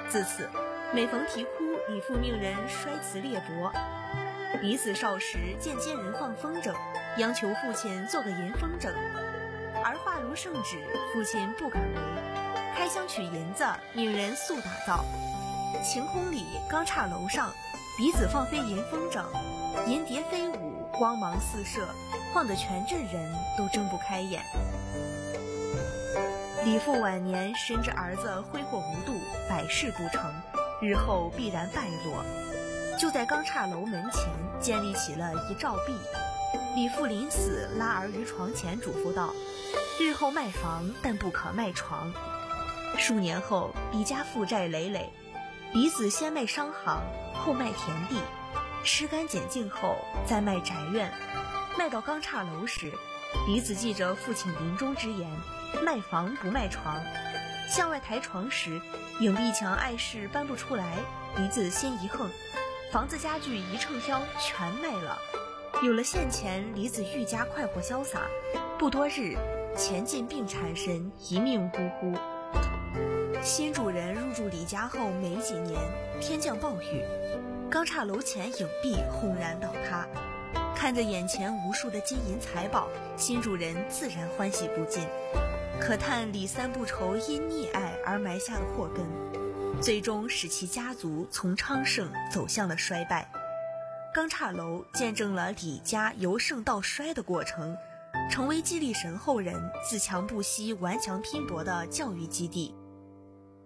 自此，每逢啼哭，李父命人摔瓷裂帛。李子少时见奸人放风筝，央求父亲做个银风筝，而话如圣旨，父亲不敢为，开箱取银子，命人速打造。晴空里，钢叉楼上，李子放飞银风筝，银蝶飞舞，光芒四射，晃得全镇人都睁不开眼。李父晚年深知儿子挥霍无度，百事不成，日后必然败落，就在钢叉楼门前建立起了一照壁。李父临死拉儿于床前，嘱咐道：日后卖房，但不可卖床。数年后，李家负债累累，李子先卖商行，后卖田地，吃干减净后再卖宅院。卖到钢叉楼时，李子记着父亲临终之言，卖房不卖床。向外抬床时，影壁墙碍事搬不出来，李子心一横，房子家具一秤挑全卖了。有了现钱，李子愈加快活潇洒。不多日，钱尽病缠身，一命呜呼。新主人入住李家后没几年，天降暴雨，钢叉楼前影壁轰然倒塌。看着眼前无数的金银财宝，新主人自然欢喜不尽。可叹李三不愁因溺爱而埋下的祸根，最终使其家族从昌盛走向了衰败。钢叉楼见证了李家由盛到衰的过程，成为激励神后人自强不息、顽强拼搏的教育基地。